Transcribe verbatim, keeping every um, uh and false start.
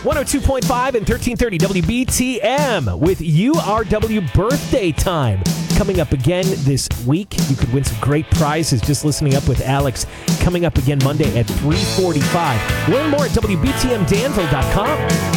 one oh two point five and thirteen thirty W B T M with U R W Birthday Time. Coming up again this week. You could win some great prizes just listening up with Alex. Coming up again Monday at three forty-five. Learn more at W B T M Danville dot com.